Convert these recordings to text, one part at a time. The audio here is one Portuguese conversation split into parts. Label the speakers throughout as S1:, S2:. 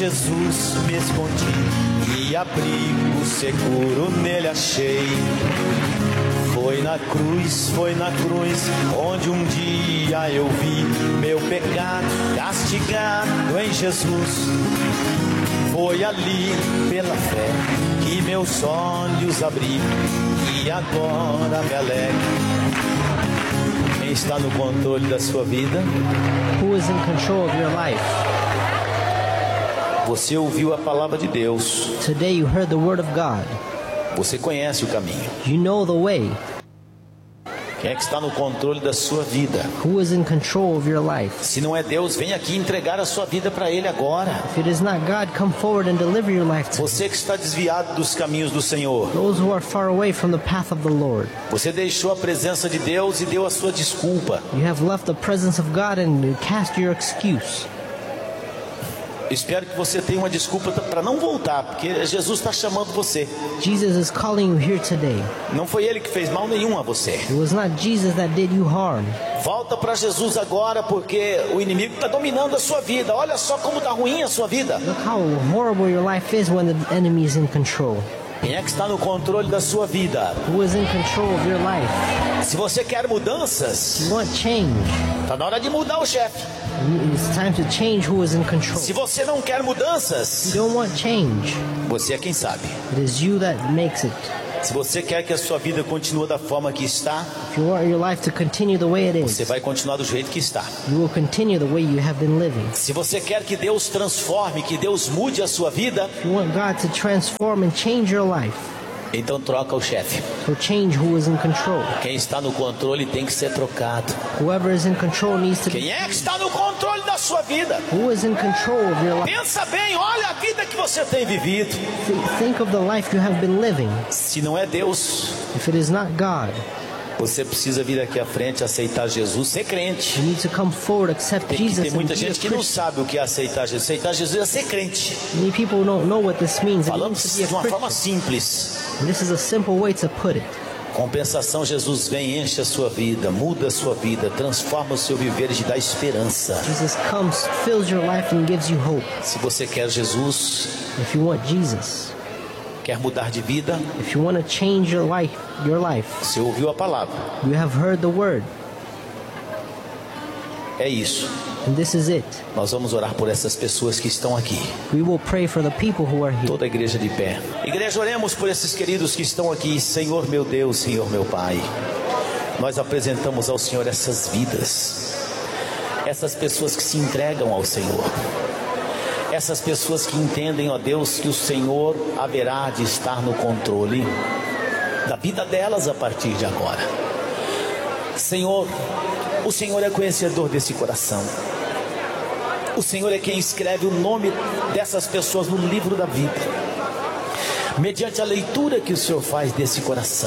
S1: Jesus me escondi e abrigo seguro nele achei. Foi na cruz, onde um dia eu vi meu pecado castigado em Jesus. Foi ali pela fé que meus olhos abri e agora me alegro. Quem está no controle da sua vida?
S2: Who is in control of your life?
S1: Você ouviu a palavra de Deus.
S2: Today you heard the word of God.
S1: Você conhece o caminho.
S2: You know the way.
S1: Quem é que está no controle da sua vida?
S2: Who is in control of your life?
S1: Se não é Deus, vem aqui entregar a sua vida para Ele agora.
S2: If it is not God, come forward and deliver your life to Him.
S1: Você que está desviado dos caminhos do Senhor.
S2: Those who are far away from the path of the Lord.
S1: Você deixou a presença de Deus e deu a sua desculpa.
S2: You have left the presence of God and cast your excuse.
S1: Espero que você tenha uma desculpa para não voltar, porque Jesus está chamando você.
S2: Jesus is calling you here today.
S1: Não foi Ele que fez mal nenhum a você.
S2: It was not Jesus that did you harm.
S1: Volta para Jesus agora, porque o inimigo está dominando a sua vida. Olha só como está ruim a sua vida.
S2: Look how horrible your life is when the enemy is in control.
S1: Quem é que está no controle da sua vida?
S2: Who is in control of your life?
S1: Se você quer mudanças,
S2: You want change.
S1: está na hora de mudar o chefe.
S2: It's time to change who is in control.
S1: Se você não quer mudanças,
S2: You don't want change.
S1: você é quem sabe.
S2: It is you that makes it.
S1: Se você quer que a sua vida continue da forma que está,
S2: If you want your life to continue the way it
S1: você
S2: is,
S1: vai continuar do jeito que está.
S2: you will continue the way you have been living.
S1: Se você quer que Deus transforme, que Deus mude a sua vida,
S2: If you want God to transform and change your life,
S1: então troca o chefe.
S2: so change who is in control.
S1: Quem está no controle tem que ser trocado.
S2: Whoever is in control needs to
S1: Quem
S2: be.
S1: é que está no controle da sua vida?
S2: Who is in control of your life?
S1: Pensa bem, olha a vida que você tem vivido.
S2: Think of the life you have been living.
S1: Se não é Deus,
S2: If it is not God,
S1: você precisa vir aqui à frente, aceitar Jesus, ser crente.
S2: you need to come forward, accept
S1: Tem
S2: Jesus,
S1: muita
S2: and be a
S1: gente que não
S2: Christian.
S1: sabe o que é aceitar Jesus. Aceitar Jesus é ser crente.
S2: Many people don't know what this means. It
S1: Falamos
S2: means to be
S1: de
S2: a
S1: uma forma
S2: Christian.
S1: simples.
S2: And this is a simple way to put it.
S1: Compensação, Jesus vem, enche a sua vida, muda a sua vida, transforma o seu viver e te dá esperança.
S2: Jesus comes, fills your life, and gives you hope.
S1: Se você quer Jesus,
S2: If you want Jesus,
S1: quer mudar de vida,
S2: if you want to change your life,
S1: você ouviu a palavra.
S2: you have heard the word,
S1: É isso.
S2: and this is it.
S1: Nós vamos orar por essas pessoas que estão aqui.
S2: We will pray for the people who are here.
S1: Toda a igreja de pé. Igreja, oremos por esses queridos que estão aqui. Senhor meu Deus, Senhor meu Pai, nós apresentamos ao Senhor essas vidas, essas pessoas que se entregam ao Senhor, essas pessoas que entendem, ó Deus, que o Senhor haverá de estar no controle da vida delas a partir de agora. Senhor, o Senhor é conhecedor desse coração. O Senhor é quem escreve o nome dessas pessoas no livro da vida, mediante a leitura que o Senhor faz desse coração.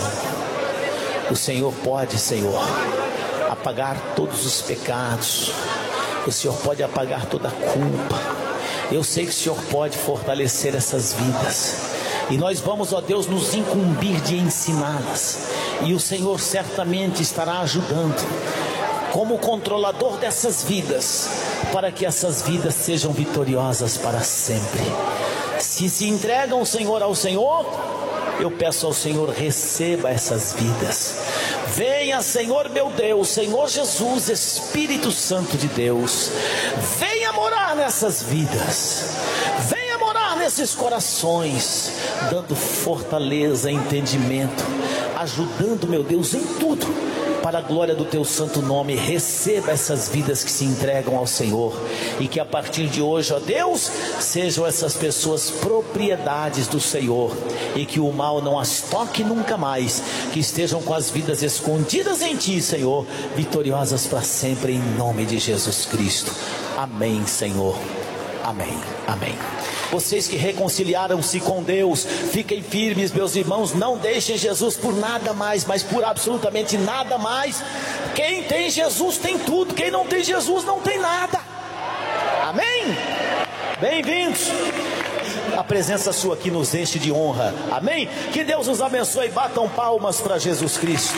S1: O Senhor pode, Senhor, apagar todos os pecados. O Senhor pode apagar toda a culpa. Eu sei que o Senhor pode fortalecer essas vidas, e nós vamos, ó Deus, nos incumbir de ensiná-las, e o Senhor certamente estará ajudando como controlador dessas vidas, para que essas vidas sejam vitoriosas para sempre. Se entregam, Senhor, ao Senhor, eu peço ao Senhor, receba essas vidas. Venha, Senhor meu Deus, Senhor Jesus, Espírito Santo de Deus, venha morar nessas vidas, venha morar nesses corações, dando fortaleza, entendimento, ajudando, meu Deus, em tudo, para a glória do teu santo nome. Receba essas vidas que se entregam ao Senhor, e que a partir de hoje, ó Deus, sejam essas pessoas propriedades do Senhor, e que o mal não as toque nunca mais, que estejam com as vidas escondidas em ti, Senhor, vitoriosas para sempre, em nome de Jesus Cristo. Amém, Senhor. Amém, amém. Vocês que reconciliaram-se com Deus, fiquem firmes, meus irmãos, não deixem Jesus por nada mais, mas por absolutamente nada mais. Quem tem Jesus tem tudo, quem não tem Jesus não tem nada. Amém? Bem-vindos. A presença sua aqui nos enche de honra. Amém? Que Deus nos abençoe. Batam palmas para Jesus Cristo.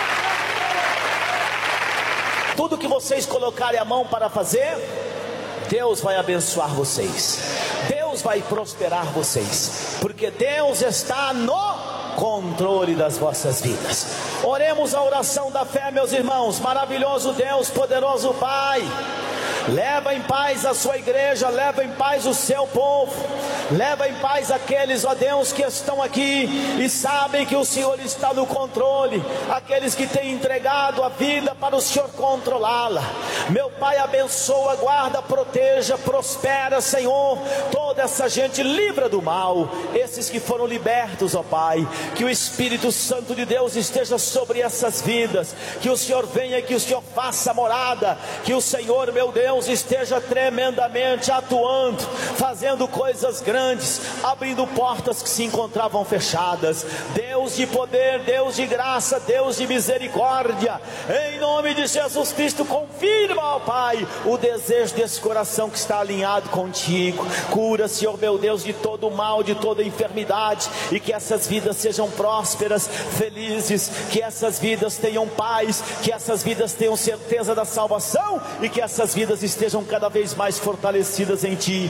S1: Tudo que vocês colocarem a mão para fazer, Deus vai abençoar vocês, Deus vai prosperar vocês, porque Deus está no controle das vossas vidas. Oremos a oração da fé, meus irmãos. Maravilhoso Deus, poderoso Pai, leva em paz a sua igreja, leva em paz o seu povo, leva em paz aqueles, ó Deus, que estão aqui e sabem que o Senhor está no controle, aqueles que têm entregado a vida para o Senhor controlá-la. Meu Pai, abençoa, guarda, proteja, prospera, Senhor, toda essa gente, livra do mal, esses que foram libertos, ó Pai, que o Espírito Santo de Deus esteja sobre essas vidas, que o Senhor venha e que o Senhor faça morada, que o Senhor, meu Deus, esteja tremendamente atuando, fazendo coisas grandes, abrindo portas que se encontravam fechadas. Deus de poder, Deus de graça, Deus de misericórdia, em nome de Jesus Cristo, confirma, ó Pai, o desejo desse coração que está alinhado contigo. Cura, Senhor meu Deus, de todo o mal, de toda enfermidade, e que essas vidas sejam prósperas, felizes, que essas vidas tenham paz, que essas vidas tenham certeza da salvação, e que essas vidas estejam cada vez mais fortalecidas em Ti,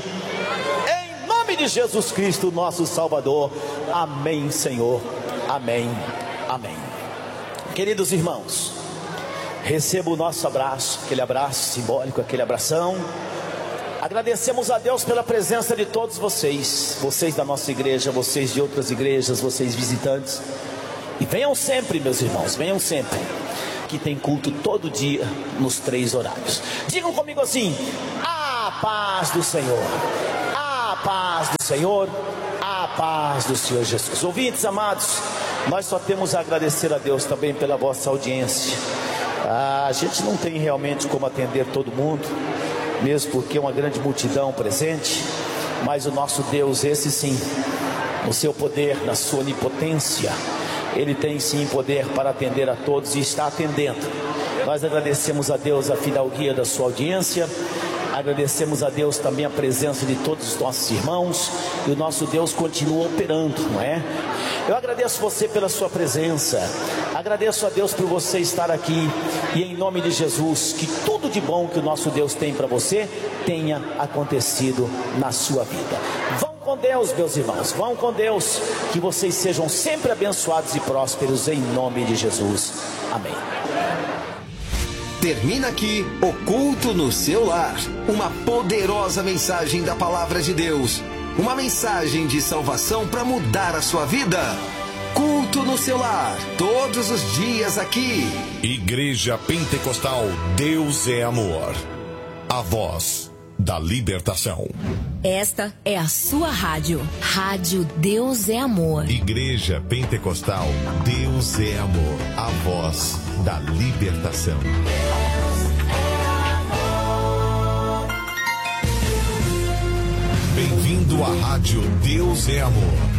S1: em nome de Jesus Cristo, nosso Salvador. Amém, Senhor, amém, amém. Queridos irmãos, receba o nosso abraço, aquele abraço simbólico, aquele abração. Agradecemos a Deus pela presença de todos vocês, vocês da nossa igreja, vocês de outras igrejas, vocês visitantes, e venham sempre, meus irmãos, venham sempre, que tem culto todo dia, nos 3 horários. Digam comigo assim: a paz do Senhor, a paz do Senhor, a paz do Senhor Jesus. Ouvintes amados, nós só temos a agradecer a Deus também pela vossa audiência. A gente não tem realmente como atender todo mundo, mesmo porque é uma grande multidão presente, mas o nosso Deus, esse sim, no seu poder, na sua onipotência, Ele tem sim poder para atender a todos e está atendendo. Nós agradecemos a Deus a fidalguia da sua audiência, agradecemos a Deus também a presença de todos os nossos irmãos, e o nosso Deus continua operando, não é? Eu agradeço você pela sua presença, agradeço a Deus por você estar aqui, e em nome de Jesus, que tudo de bom que o nosso Deus tem para você, tenha acontecido na sua vida. Vão com Deus, meus irmãos, vão com Deus, que vocês sejam sempre abençoados e prósperos, em nome de Jesus, amém.
S3: Termina aqui o Culto no Seu Lar, uma poderosa mensagem da Palavra de Deus, uma mensagem de salvação para mudar a sua vida. Culto no Seu Lar, todos os dias aqui.
S4: Igreja Pentecostal Deus é Amor, a voz da libertação.
S5: Esta é a sua rádio, Rádio Deus é Amor.
S4: Igreja Pentecostal Deus é Amor, a voz da libertação. Bem-vindo à Rádio Deus é Amor.